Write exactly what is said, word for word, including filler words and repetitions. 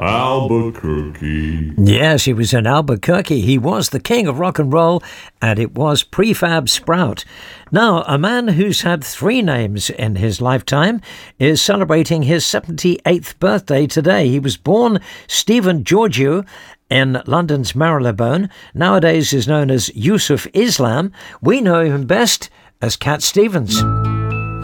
Albuquerque. Yes, he was in Albuquerque. He was the king of rock and roll, and it was Prefab Sprout. Now, a man who's had three names in his lifetime is celebrating his seventy-eighth birthday today. He was born Stephen Georgiou in London's Marylebone. Nowadays is known as Yusuf Islam. We know him best as Cat Stevens.